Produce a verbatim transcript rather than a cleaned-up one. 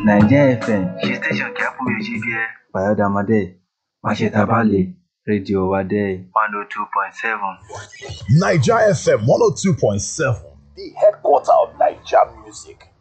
Naija F M ṣe station kí á fún mi ò ṣe bí ẹ. Bayọ̀dàmọ́dé Máṣetàbálẹ̀ rédíò wa dé one oh two point seven. Naija F M one oh two point seven, the headquarter of Naija music.